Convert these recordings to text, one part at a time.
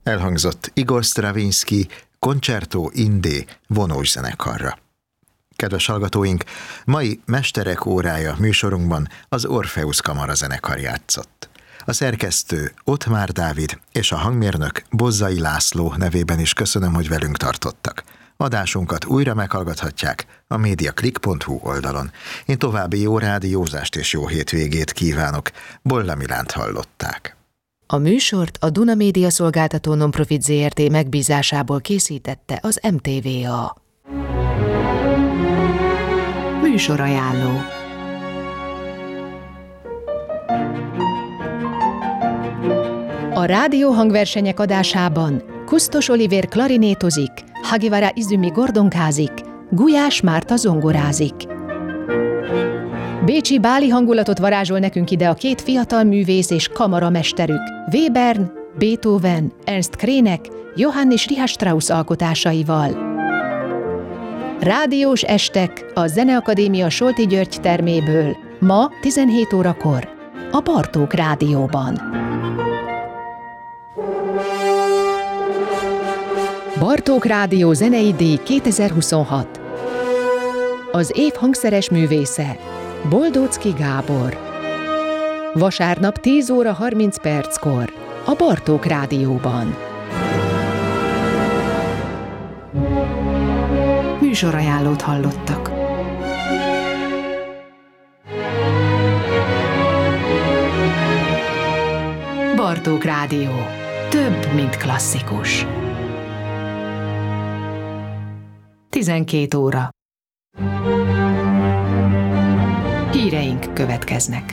Elhangzott Igor Stravinsky Concerto in D vonós zenekarra. Kedves hallgatóink, mai Mesterek órája műsorunkban az Orpheus Kamara zenekar játszott. A szerkesztő Ottmár Dávid és a hangmérnök Bozzai László nevében is köszönöm, hogy velünk tartottak. Adásunkat újra meghallgathatják a mediaclick.hu oldalon. Én további jó rádiózást és jó hétvégét kívánok. Bolla Milánt hallották. A műsort a Duna Média Szolgáltató Nonprofit Zrt. Megbízásából készítette az MTVA. Műsorajánló. A rádióhangversenyek adásában Kusztos Olivér klarinétozik, Hagivara Izumi gordonkázik, Gulyás Márta zongorázik. Bécsi báli hangulatot varázsol nekünk ide a két fiatal művész és kamaramesterük, Webern, Beethoven, Ernst Krének, Johann és Richard Strauss alkotásaival. Rádiós estek a Zeneakadémia Solti György terméből, ma 17 órakor, a Bartók Rádióban. Bartók Rádió zenei díj 2026. Az év hangszeres művésze Boldóczky Gábor. Vasárnap 10 óra 30 perckor a Bartók Rádióban. Műsorajánlót hallottak. Bartók Rádió. Több, mint klasszikus. 12 óra. Híreink következnek.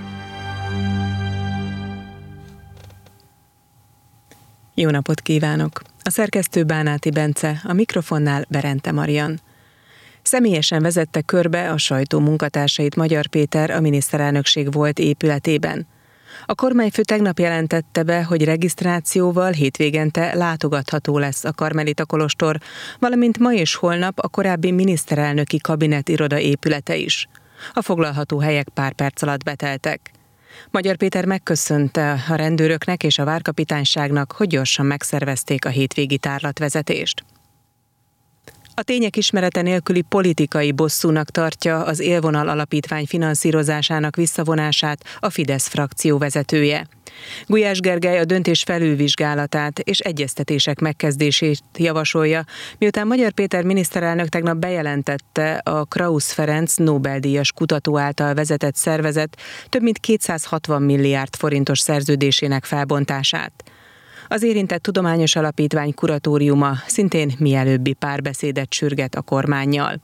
Jó napot kívánok! A szerkesztő Bánáti Bence, a mikrofonnál Berente Marian. Személyesen vezette körbe a sajtó munkatársait Magyar Péter a miniszterelnökség volt épületében. A kormányfő tegnap jelentette be, hogy regisztrációval hétvégente látogatható lesz a Karmelita kolostor, valamint ma és holnap a korábbi miniszterelnöki kabinet iroda épülete is. A foglalható helyek pár perc alatt beteltek. Magyar Péter megköszönte a rendőröknek és a várkapitányságnak, hogy gyorsan megszervezték a hétvégi tárlatvezetést. A tények ismerete nélküli politikai bosszúnak tartja az Élvonal Alapítvány finanszírozásának visszavonását a Fidesz frakció vezetője. Gulyás Gergely a döntés felülvizsgálatát és egyeztetések megkezdését javasolja, miután Magyar Péter miniszterelnök tegnap bejelentette a Krausz Ferenc Nobel-díjas kutató által vezetett szervezet több mint 260 milliárd forintos szerződésének felbontását. Az érintett tudományos alapítvány kuratóriuma szintén mielőbbi párbeszédet sürget a kormánnyal.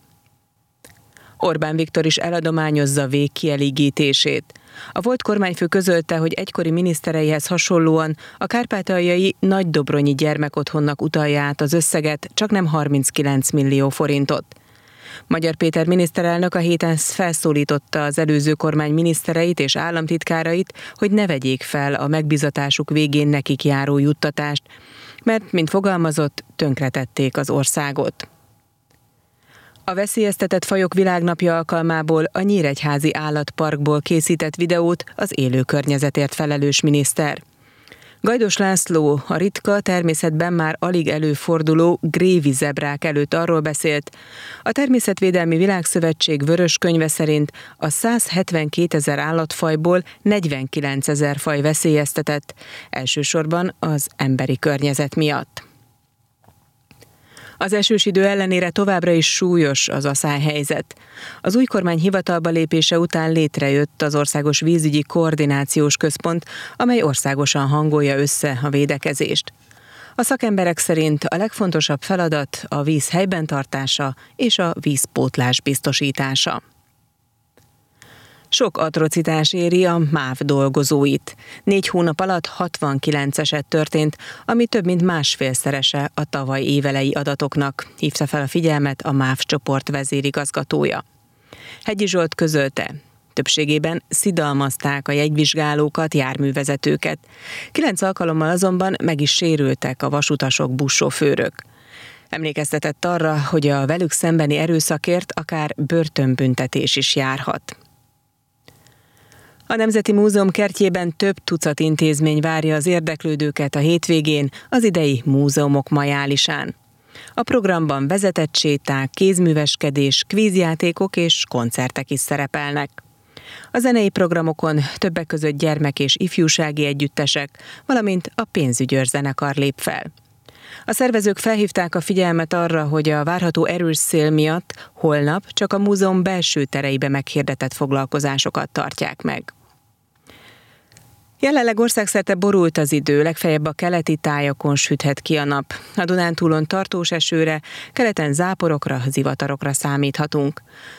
Orbán Viktor is eladományozza végkielégítését. A volt kormányfő közölte, hogy egykori minisztereihez hasonlóan a kárpátaljai Nagydobronyi gyermekotthonnak utalja át az összeget, csaknem 39 millió forintot. Magyar Péter miniszterelnök a héten felszólította az előző kormány minisztereit és államtitkárait, hogy ne vegyék fel a megbízatásuk végén nekik járó juttatást, mert, mint fogalmazott, tönkretették az országot. A veszélyeztetett fajok világnapja alkalmából a Nyíregyházi állatparkból készített videót az élő környezetért felelős miniszter. Gajdos László a ritka, természetben már alig előforduló grévi zebrák előtt arról beszélt, a Természetvédelmi Világszövetség vörös könyve szerint a 172 000 állatfajból 49 000 faj veszélyeztetett, elsősorban az emberi környezet miatt. Az esős idő ellenére továbbra is súlyos az aszályhelyzet. Az új kormány hivatalba lépése után létrejött az Országos Vízügyi Koordinációs Központ, amely országosan hangolja össze a védekezést. A szakemberek szerint a legfontosabb feladat a víz helyben tartása és a vízpótlás biztosítása. Sok atrocitás éri a MÁV dolgozóit. 4 hónap alatt 69 eset történt, ami több mint másfélszerese a tavaly évelei adatoknak, hívta fel a figyelmet a MÁV csoport vezérigazgatója. Hegyi Zsolt közölte, többségében szidalmazták a jegyvizsgálókat, járművezetőket. 9 alkalommal azonban meg is sérültek a vasutasok, buszsofőrök. Emlékeztetett arra, hogy a velük szembeni erőszakért akár börtönbüntetés is járhat. A Nemzeti Múzeum kertjében több tucat intézmény várja az érdeklődőket a hétvégén, az idei Múzeumok Majálisán. A programban vezetett séták, kézműveskedés, kvízjátékok és koncertek is szerepelnek. A zenei programokon többek között gyermek- és ifjúsági együttesek, valamint a Pénzügyőr zenekar lép fel. A szervezők felhívták a figyelmet arra, hogy a várható erős szél miatt holnap csak a múzeum belső tereibe meghirdetett foglalkozásokat tartják meg. Jelenleg országszerte borult az idő, legfeljebb a keleti tájakon süthet ki a nap. A Dunántúlon tartós esőre, keleten záporokra, zivatarokra számíthatunk.